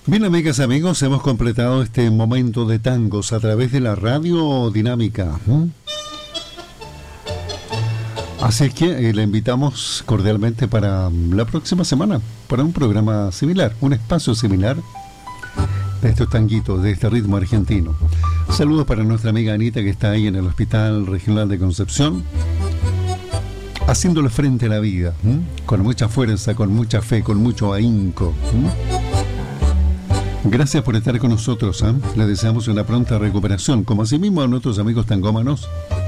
Bien, amigas y amigos, hemos completado este momento de tangos a través de la radio dinámica. Así que le invitamos cordialmente para la próxima semana, para un programa similar, un espacio similar de estos tanguitos, de este ritmo argentino. Saludos para nuestra amiga Anita, que está ahí en el Hospital Regional de Concepción, haciéndole frente a la vida, con mucha fuerza, con mucha fe, con mucho ahínco. Gracias por estar con nosotros, Le deseamos una pronta recuperación, como asimismo a nuestros amigos tangómanos